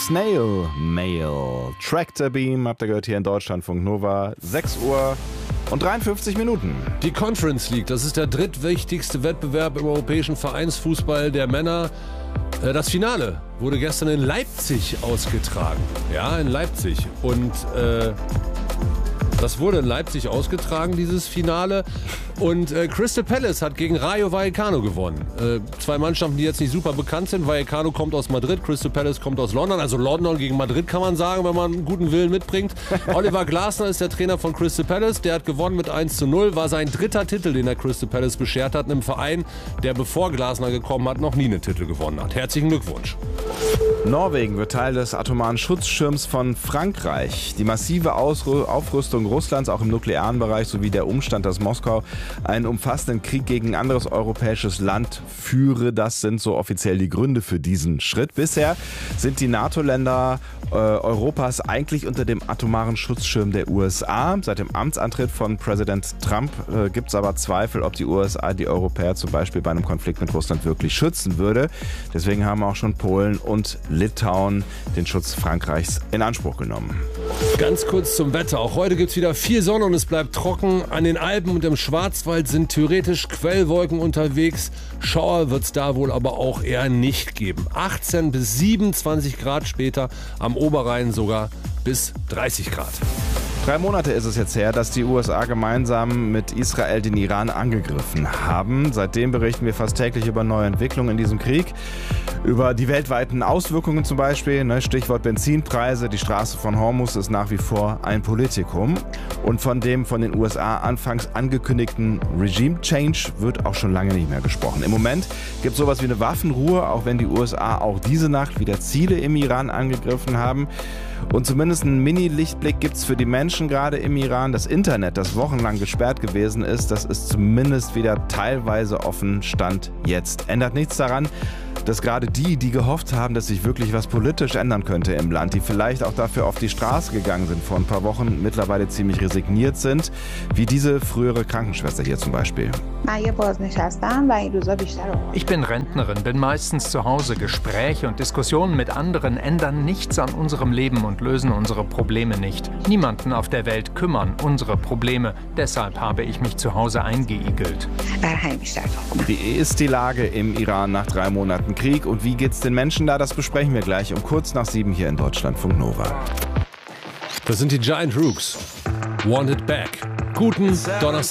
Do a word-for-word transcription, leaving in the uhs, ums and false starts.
Snail Mail. Tractor Beam habt ihr gehört hier in Deutschlandfunk Nova. sechs Uhr und dreiundfünfzig Minuten. Die Conference League, das ist der drittwichtigste Wettbewerb im europäischen Vereinsfußball der Männer. Das Finale wurde gestern in Leipzig ausgetragen. Ja, in Leipzig. Und äh, das wurde in Leipzig ausgetragen, dieses Finale. Und äh, Crystal Palace hat gegen Rayo Vallecano gewonnen. Äh, zwei Mannschaften, die jetzt nicht super bekannt sind. Vallecano kommt aus Madrid, Crystal Palace kommt aus London. Also London gegen Madrid kann man sagen, wenn man einen guten Willen mitbringt. Oliver Glasner ist der Trainer von Crystal Palace. Der hat gewonnen mit eins zu null. War sein dritter Titel, den er Crystal Palace beschert hat. In einem Verein, der bevor Glasner gekommen hat, noch nie einen Titel gewonnen hat. Herzlichen Glückwunsch. Norwegen wird Teil des atomaren Schutzschirms von Frankreich. Die massive Ausru- Aufrüstung Russlands, auch im nuklearen Bereich, sowie der Umstand, dass Moskau einen umfassenden Krieg gegen ein anderes europäisches Land führe, das sind so offiziell die Gründe für diesen Schritt. Bisher sind die NATO-Länder äh, Europas eigentlich unter dem atomaren Schutzschirm der U S A. Seit dem Amtsantritt von Präsident Trump äh, gibt es aber Zweifel, ob die U S A die Europäer zum Beispiel bei einem Konflikt mit Russland wirklich schützen würde. Deswegen haben auch schon Polen und Litauen den Schutz Frankreichs in Anspruch genommen. Ganz kurz zum Wetter. Auch heute gibt es wieder viel Sonne und es bleibt trocken. An den Alpen und im Schwarzwald sind theoretisch Quellwolken unterwegs. Schauer wird es da wohl aber auch eher nicht geben. achtzehn bis siebenundzwanzig Grad später, am Oberrhein sogar bis dreißig Grad. Drei Monate ist es jetzt her, dass die U S A gemeinsam mit Israel den Iran angegriffen haben. Seitdem berichten wir fast täglich über neue Entwicklungen in diesem Krieg. Über die weltweiten Auswirkungen zum Beispiel, ne, Stichwort Benzinpreise. Die Straße von Hormuz ist nach wie vor ein Politikum. Und von dem von den U S A anfangs angekündigten Regime Change wird auch schon lange nicht mehr gesprochen. Im Moment gibt es sowas wie eine Waffenruhe, auch wenn die U S A auch diese Nacht wieder Ziele im Iran angegriffen haben. Und zumindest einen Mini-Lichtblick gibt es für die Menschen gerade im Iran. Das Internet, das wochenlang gesperrt gewesen ist, das ist zumindest wieder teilweise offen, Stand jetzt. Ändert nichts daran, dass gerade die, die gehofft haben, dass sich wirklich was politisch ändern könnte im Land, die vielleicht auch dafür auf die Straße gegangen sind vor ein paar Wochen, mittlerweile ziemlich resigniert sind, wie diese frühere Krankenschwester hier zum Beispiel. Ich bin Rentnerin, bin meistens zu Hause. Gespräche und Diskussionen mit anderen ändern nichts an unserem Leben und lösen unsere Probleme nicht. Niemanden auf der Welt kümmern unsere Probleme. Deshalb habe ich mich zu Hause eingeigelt. Wie ist die Lage im Iran nach drei Monaten Krieg und wie geht's den Menschen da? Das besprechen wir gleich um kurz nach sieben hier in Deutschlandfunk Nova. Das sind die Giant Rooks. Want It Back. Guten Donnerstag.